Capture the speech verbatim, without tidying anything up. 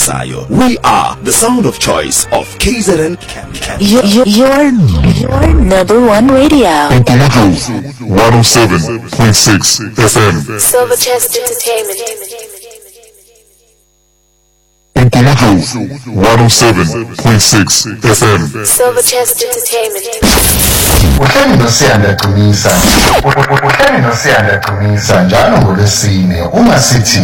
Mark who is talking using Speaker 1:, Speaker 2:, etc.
Speaker 1: We are the sound of choice of K Z N.
Speaker 2: Your, your, your, your number one radio.
Speaker 3: one oh seven point six F M.
Speaker 2: Silver Chest Entertainment.
Speaker 3: one oh seven point six F M.
Speaker 2: Silver Chest Entertainment.
Speaker 4: Uhleli nosiyanda Dumisa. Uhleli nosiyanda Dumisa njalo ngolwesine uma sithi